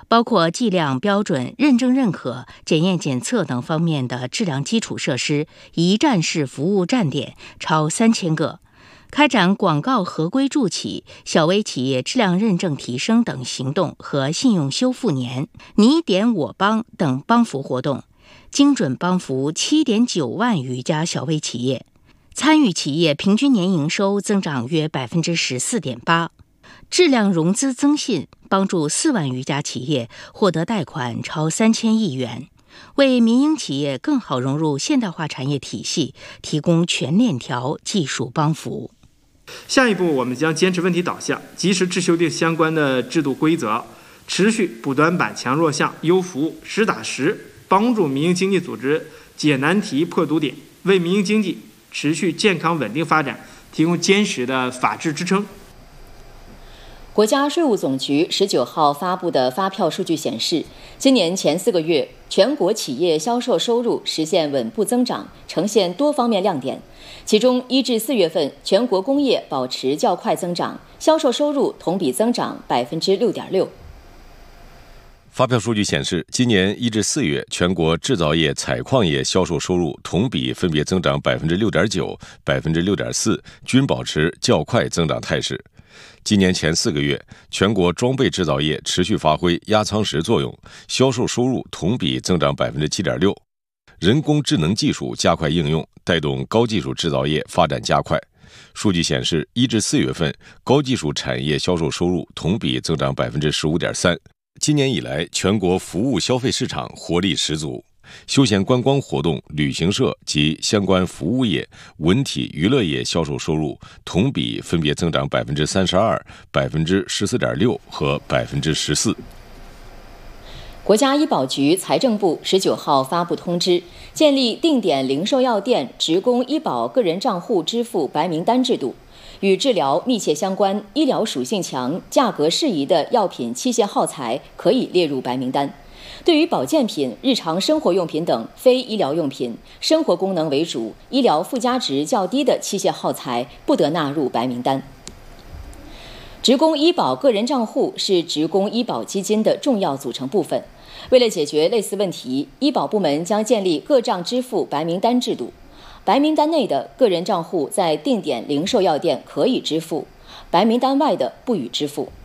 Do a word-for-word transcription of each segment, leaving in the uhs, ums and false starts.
包括计量标准、认证认可、检验检测等方面的质量基础设施一站式服务站点超三千个，开展广告合规助企、小微企业质量认证提升等行动和信用修复年、你点我帮等帮扶活动，精准帮扶 七点九万余家小微企业，参与企业平均年营收增长约 百分之十四点八， 质量融资增信，帮助四万余家企业获得贷款超三千亿元，为民营企业更好融入现代化产业体系提供全链条技术帮扶。 下一步，我们将坚持问题导向，及时制修订相关的制度规则，持续补短板、强弱项、优服务，实打实帮助民营经济组织解难题、破堵点，为民营经济持续健康稳定发展提供坚实的法治支撑。 国家税务总局十九号发布的发票数据显示，今年前四个月，全国企业销售收入实现稳步增长，呈现多方面亮点。其中，一至四月份，全国工业保持较快增长，销售收入同比增长百分之六点六。 发票数据显示，今年一至四月，全国制造业、采矿业销售收入同比分别增长百分之六点九、百分之六点四，均保持较快增长态势。今年前四个月，全国装备制造业持续发挥压舱石作用，销售收入同比增长百分之七点六。人工智能技术加快应用，带动高技术制造业发展加快。数据显示，一至四月份，高技术产业销售收入同比增长百分之十五点三。今年以来，全国服务消费市场活力十足。休闲观光活动、旅行社及相关服务业、文体娱乐业销售收入同比分别增长百分之三十二、百分之十四点六和百分之十四。 国家医保局、财政部十九号发布通知，建立定点零售药店职工医保个人账户支付白名单制度，与治疗密切相关、医疗属性强、价格适宜的药品、器械耗材可以列入白名单。对于保健品、日常生活用品等非医疗用品、生活功能为主、医疗附加值较低的器械耗材，不得纳入白名单。职工医保个人账户是职工医保基金的重要组成部分。为了解决类似问题，医保部门将建立个账支付白名单制度。白名单内的个人账户在定点零售药店可以支付，白名单外的不予支付。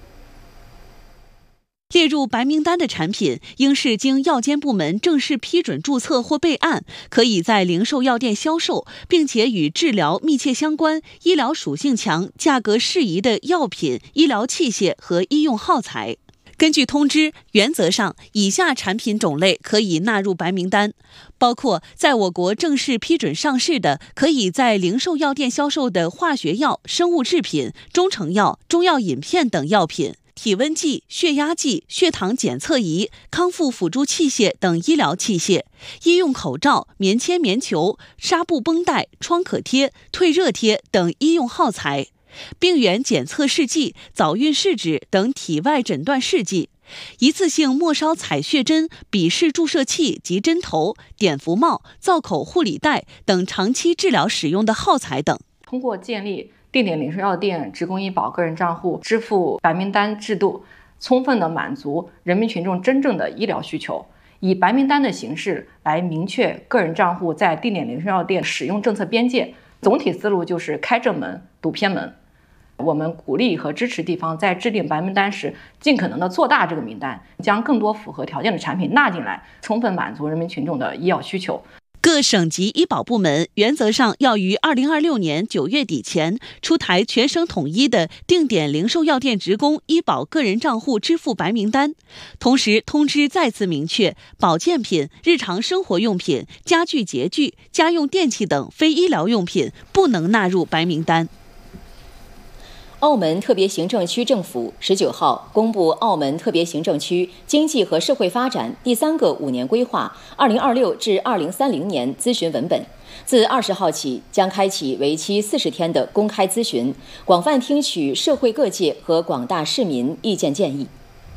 列入白名单的产品应是经药监部门正式批准注册或备案，可以在零售药店销售，并且与治疗密切相关、医疗属性强、价格适宜的药品、医疗器械和医用耗材。根据通知，原则上以下产品种类可以纳入白名单，包括在我国正式批准上市的，可以在零售药店销售的化学药、生物制品、中成药、中药饮片等药品，体温计、血压计、血糖检测仪、康复辅助器械等医疗器械，医用口罩、棉签、棉球、纱布绷带、创可贴、退热贴等医用耗材，病原检测试剂、早孕试纸等体外诊断试剂，一次性末梢采血针、笔式注射器及针头、碘伏帽、造口护理带等长期治疗使用的耗材等。 通过建立定点零售药店职工医保个人账户支付白名单制度，充分的满足人民群众真正的医疗需求，以白名单的形式来明确个人账户在定点零售药店使用政策边界。总体思路就是开正门、堵偏门。我们鼓励和支持地方在制定白名单时，尽可能的做大这个名单，将更多符合条件的产品纳进来，充分满足人民群众的医药需求。 各省级医保部门原则上要于二零二六年九月底前出台全省统一的定点零售药店职工医保个人账户支付白名单。同时，通知再次明确，保健品、日常生活用品、家具洁具、家用电器等非医疗用品不能纳入白名单。 澳门特别行政区政府十九号公布澳门特别行政区经济和社会发展第三个五年规划（二零二六至二零三零年）咨询文本，自二十号起将开启为期四十天的公开咨询，广泛听取社会各界和广大市民意见建议。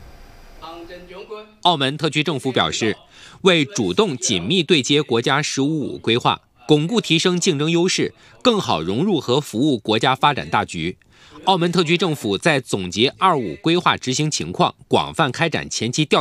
澳门特区政府表示，为主动紧密对接国家“十五五”规划，巩固提升竞争优势，更好融入和服务国家发展大局。澳门特区政府在总结“二五”规划执行情况，广泛开展前期调